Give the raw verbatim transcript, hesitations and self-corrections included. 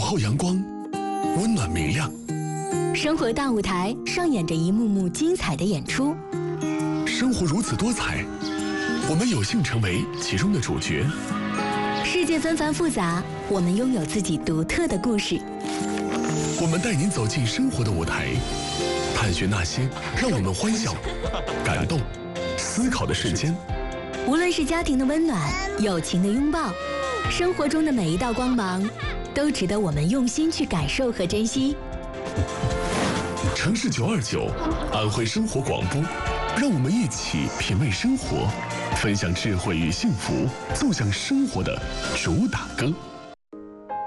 后阳光，温暖明亮。 生活大舞台上演着一幕幕精彩的演出。 生活如此多彩，我们有幸成为其中的主角。 世界纷繁复杂，我们拥有自己独特的故事。 我们带您走进生活的舞台，探寻那些让我们欢笑、感动、思考的瞬间。 无论是家庭的温暖、友情的拥抱，生活中的每一道光芒，都值得我们用心去感受和珍惜。 城市九二九，安徽生活广播，让我们一起品味生活，分享智慧与幸福，奏响生活的主打歌。